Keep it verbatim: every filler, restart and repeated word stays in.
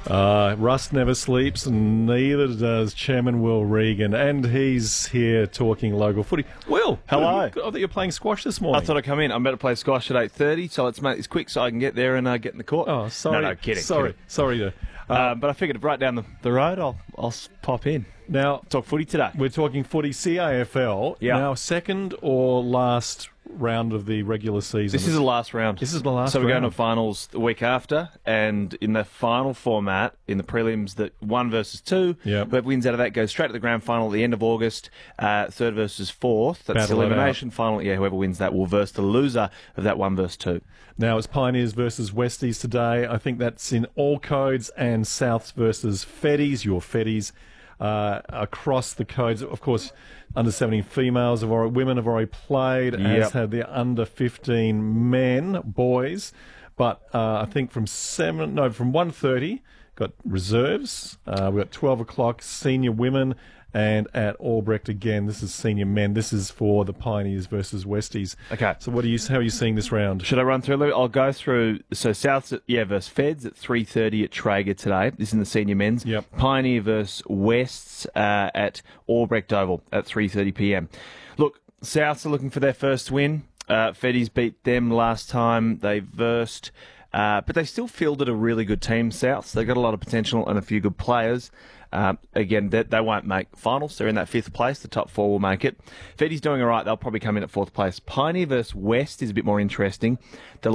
Uh, Russ never sleeps, and neither does Chairman Will Regan, and he's here talking local footy. Will, hello. I thought you're playing squash this morning. I thought I'd come in. I'm about to play squash at eight thirty, so let's make this quick so I can get there and uh, get in the court. Oh, sorry. No, no, kidding. Sorry, kidding. sorry to... Uh, Uh, but I figured right down the, the road, I'll I'll s- pop in. Now, Talk footy today. we're talking footy C A F L. Yeah. Now, second or last round of the regular season? This is the last round. This is the last So we're round. going to finals the week after, and in the final format, in the prelims, that one versus two, Yep. whoever wins out of that goes straight to the grand final at the end of August, uh, third versus fourth. That's Battle the it elimination final. Yeah, whoever wins that will verse the loser of that one versus two. Now, it's Pioneers versus Westies today. I think that's in all codes, and Souths versus Feddies, your Feddies, uh, across the codes. Of course, under seventeen females have already, women have already played, as Yep. have the under fifteen men, boys. But uh, I think from seven, no, from one thirty, got reserves. Uh, we've got twelve o'clock senior women, and at Albrecht again, this is senior men. This is for the Pioneers versus Westies. Okay. So, what do you? How are you seeing this round? Should I run through? Let me- I'll go through. So Souths, at, yeah, versus Feds at three thirty at Traeger today. This is in the senior men's. Yep. Pioneer versus Wests uh, at Albrecht Oval at three thirty p m. Look, Souths are looking for their first win. Uh, Feddies beat them last time they versed. Uh, but they still fielded a really good team, Souths. They've got a lot of potential and a few good players. Um, again, they, they won't make finals. They're in that fifth place. The top four will make it. Feddies doing all right. They'll probably come in at fourth place. Pioneer versus West is a bit more interesting. The